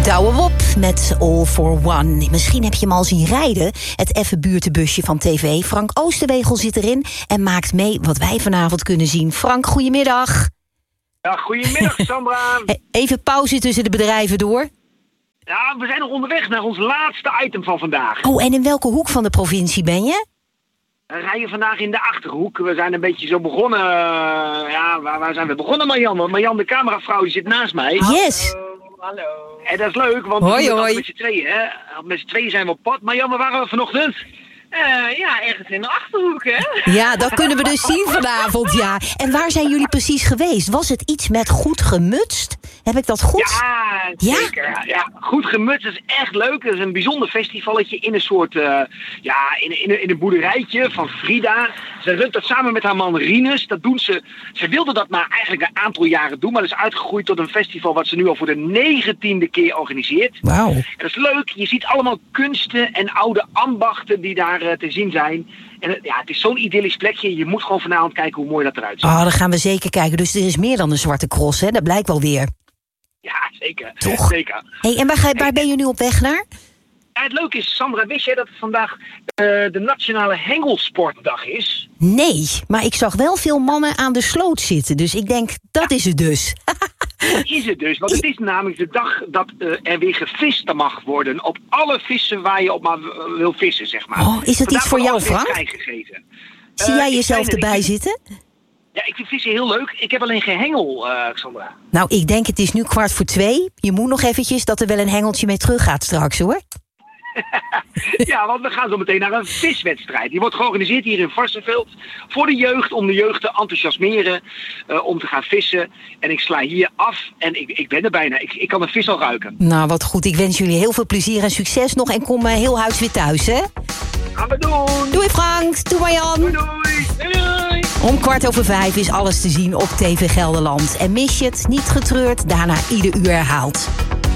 Douwe Wop met All for One. Misschien heb je hem al zien rijden, het effe buurtenbusje van TV. Frank Oosterwegel zit erin en maakt mee wat wij vanavond kunnen zien. Frank, goedemiddag. Ja, goedemiddag Sandra. Even pauze tussen de bedrijven door. Ja, we zijn nog onderweg naar ons laatste item van vandaag. Oh, en in welke hoek van de provincie ben je? We rijden vandaag in de Achterhoek. We zijn een beetje zo begonnen. Ja, waar zijn we begonnen, Marjan? Marjan, de cameravrouw, die zit naast mij. Yes. Hallo. En dat is leuk, want Hoi, we doen het hoi. met z'n tweeën, hè? Met z'n tweeën zijn we op pad. Marjan, waar waren we vanochtend? Ja, ergens in de Achterhoek, hè? Ja, dat kunnen we dus zien vanavond, ja. En waar zijn jullie precies geweest? Was het iets met goed gemutst? Heb ik dat goed? Ja, zeker. Ja, goed gemutst, dat is echt leuk. Dat is een bijzonder festivalletje in een soort, in een boerderijtje van Frida. Ze runt dat samen met haar man Rinus. Dat doen ze. Ze wilde dat maar eigenlijk een aantal jaren doen, maar dat is uitgegroeid tot een festival wat ze nu al voor de 19e keer organiseert. Wauw. En dat is leuk. Je ziet allemaal kunsten en oude ambachten die daar te zien zijn. En het is zo'n idyllisch plekje. Je moet gewoon vanavond kijken hoe mooi dat eruit ziet. Oh, dan gaan we zeker kijken. Dus er is meer dan een zwarte cross, hè? Dat blijkt wel weer. Ja, zeker. Toch? Zeker. Hey, en waar ben je nu op weg naar? Ja, het leuke is, Sandra, wist jij dat het vandaag de Nationale Hengelsportdag is? Nee, maar ik zag wel veel mannen aan de sloot zitten. Dus ik denk, dat is het dus. Dat is het dus, want het is namelijk de dag dat er weer gevist mag worden. Op alle vissen waar je op maar wil vissen, zeg maar. Oh, is het iets voor jou, Frank? Vrijgegeven. Zie jij jezelf erbij zitten? Ja, ik vind vissen heel leuk. Ik heb alleen geen hengel, Sandra. Nou, ik denk het is nu 1:45. Je moet nog eventjes dat er wel een hengeltje mee terug gaat straks, hoor. Ja, want we gaan zo meteen naar een viswedstrijd. Die wordt georganiseerd hier in Varsseveld voor de jeugd, om de jeugd te enthousiasmeren, om te gaan vissen. En ik sla hier af en ik ben er bijna. Ik kan de vis al ruiken. Nou, wat goed. Ik wens jullie heel veel plezier en succes nog. En kom heel huis weer thuis, hè? Gaan we doen! Doei Frank, doei Marjan. Doei doei! Doei! Om 4:15 is alles te zien op TV Gelderland. En mis je het, niet getreurd, daarna ieder uur herhaald.